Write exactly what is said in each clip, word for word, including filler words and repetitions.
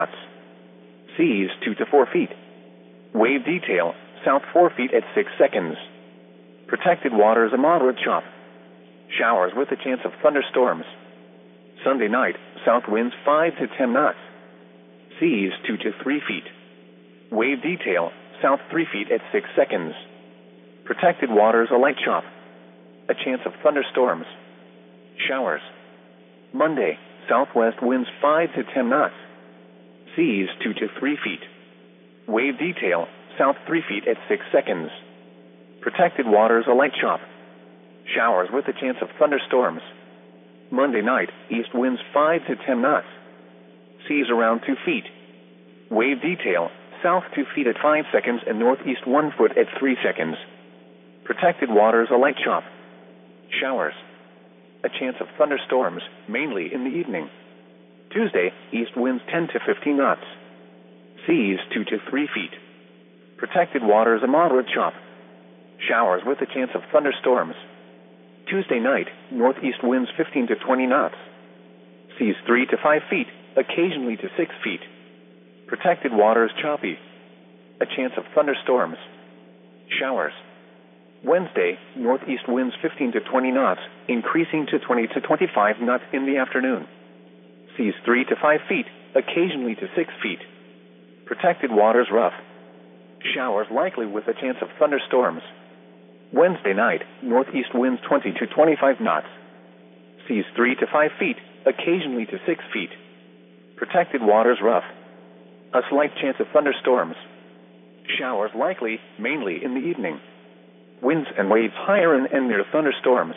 knots. Seas two to four feet. Wave detail, south four feet at six seconds. Protected waters a moderate chop. Showers with a chance of thunderstorms. Sunday night, south winds five to ten knots. Seas two to three feet. Wave detail, south three feet at six seconds. Protected waters a light chop. A chance of thunderstorms. Showers. Monday, southwest winds five to ten knots. Seas two to three feet. Wave detail, south three feet at six seconds. Protected waters a light chop. Showers with a chance of thunderstorms. Monday night, east winds five to ten knots. Seas around two feet. Wave detail, south two feet at five seconds and northeast one foot at three seconds. Protected waters a light chop. Showers. A chance of thunderstorms, mainly in the evening. Tuesday, east winds ten to fifteen knots. Seas two to three feet. Protected waters a moderate chop. Showers with a chance of thunderstorms. Tuesday night, northeast winds fifteen to twenty knots. Seas three to five feet, occasionally to six feet. Protected waters choppy. A chance of thunderstorms. Showers. Wednesday, northeast winds fifteen to twenty knots, increasing to twenty to twenty-five knots in the afternoon. Seas three to five feet, occasionally to six feet. Protected waters rough. Showers likely with a chance of thunderstorms. Wednesday night, northeast winds twenty to twenty-five knots. Seas three to five feet, occasionally to six feet. Protected waters rough. A slight chance of thunderstorms. Showers likely, mainly in the evening. Winds and waves higher and, and near thunderstorms.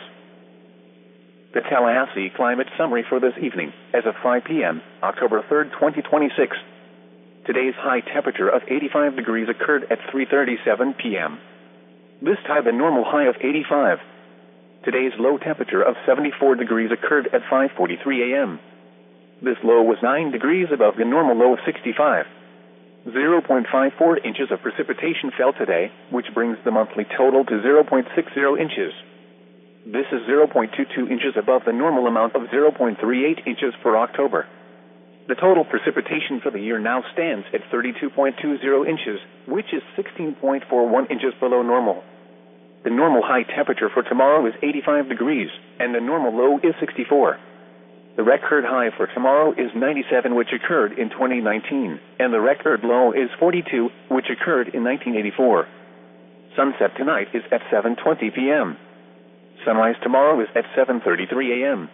The Tallahassee Climate Summary for this evening, as of five p.m., October third, twenty twenty-six. Today's high temperature of eighty-five degrees occurred at three thirty-seven p.m. This time the normal high of eighty-five. Today's low temperature of seventy-four degrees occurred at five forty-three a.m. This low was nine degrees above the normal low of sixty-five. zero point five four inches of precipitation fell today, which brings the monthly total to zero point six zero inches. This is zero point two two inches above the normal amount of zero point three eight inches for October. The total precipitation for the year now stands at thirty-two point two zero inches, which is sixteen point four one inches below normal. The normal high temperature for tomorrow is eighty-five degrees, and the normal low is sixty-four. The record high for tomorrow is ninety-seven, which occurred in twenty nineteen, and the record low is forty-two, which occurred in nineteen eighty-four. Sunset tonight is at seven twenty p.m. Sunrise tomorrow is at seven thirty-three a.m.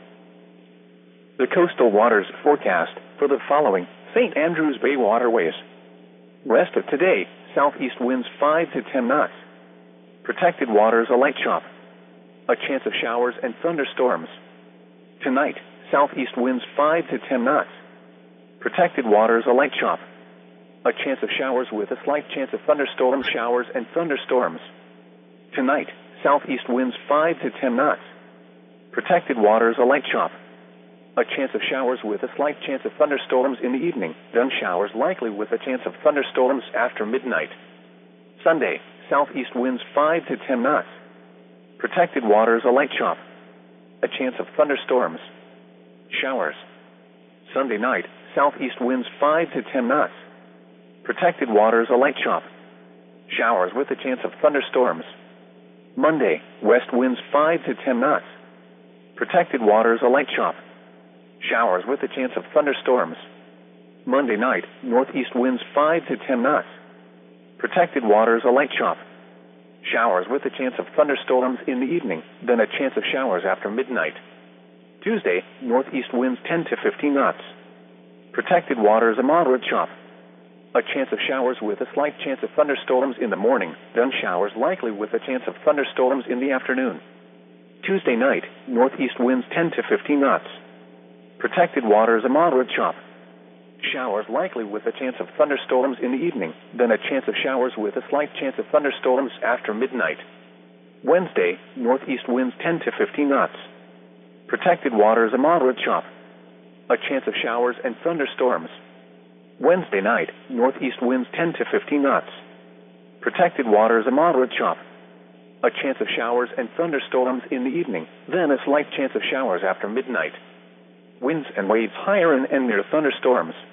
The coastal waters forecast for the following Saint Andrews Bay waterways. Rest of today, southeast winds five to ten knots. Protected waters a light chop. A chance of showers and thunderstorms. Tonight, southeast winds five to ten knots. Protected waters a light chop. A chance of showers with a slight chance of thunderstorms, showers and thunderstorms. Tonight, southeast winds five to ten knots. Protected waters a light chop. A chance of showers with a slight chance of thunderstorms in the evening, then showers likely with a chance of thunderstorms after midnight. Sunday, southeast winds five to ten knots. Protected waters a light chop. A chance of thunderstorms. Showers. Sunday night, southeast winds five to ten knots. Protected waters a light chop. Showers with a chance of thunderstorms. Monday, west winds five to ten knots. Protected waters a light chop. Showers with a chance of thunderstorms. Monday night, northeast winds five to ten knots. Protected waters a light chop. Showers with a chance of thunderstorms in the evening, then a chance of showers after midnight. Tuesday, northeast winds ten to fifteen knots. Protected waters a moderate chop. A chance of showers with a slight chance of thunderstorms in the morning, then showers likely with a chance of thunderstorms in the afternoon. Tuesday night, northeast winds ten to fifteen knots. Protected waters a moderate chop. Showers likely with a chance of thunderstorms in the evening, then a chance of showers with a slight chance of thunderstorms after midnight. Wednesday, northeast winds ten to fifteen knots. Protected waters a moderate chop. A chance of showers and thunderstorms. Wednesday night, northeast winds ten to fifteen knots. Protected waters a moderate chop. A chance of showers and thunderstorms in the evening, then a slight chance of showers after midnight. Winds and waves higher and, and near thunderstorms.